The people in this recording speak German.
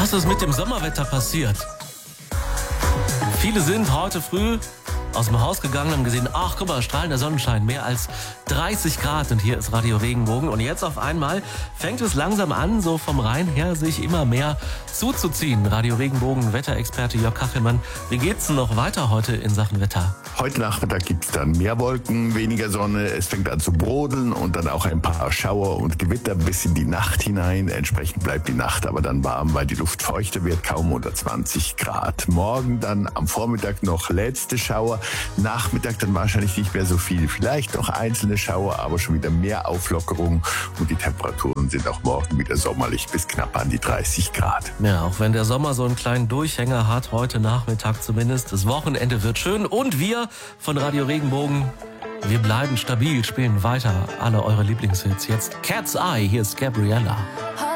Was ist mit dem Sommerwetter passiert? Viele sind heute früh aus dem Haus gegangen und haben gesehen, ach guck mal, strahlender Sonnenschein, mehr als 30 Grad und hier ist Radio Regenbogen. Und jetzt auf einmal fängt es langsam an, so vom Rhein her sich immer mehr zuzuziehen. Radio Regenbogen, Wetterexperte Jörg Kachelmann, wie geht's denn noch weiter heute in Sachen Wetter? Heute Nachmittag gibt's dann mehr Wolken, weniger Sonne, es fängt an zu brodeln und dann auch ein paar Schauer und Gewitter bis in die Nacht hinein. Entsprechend bleibt die Nacht aber dann warm, weil die Luft feuchter wird, kaum unter 20 Grad. Morgen dann am Vormittag noch letzte Schauer, Nachmittag dann wahrscheinlich nicht mehr so viel. Vielleicht noch einzelne Schauer, aber schon wieder mehr Auflockerung und die Temperaturen sind auch morgen wieder sommerlich bis knapp an die 30 Grad. Ja, auch wenn der Sommer so einen kleinen Durchhänger hat, heute Nachmittag zumindest, das Wochenende wird schön und wir von Radio Regenbogen, wir bleiben stabil, spielen weiter alle eure Lieblingshits. Jetzt Cat's Eye, hier ist Gabriella.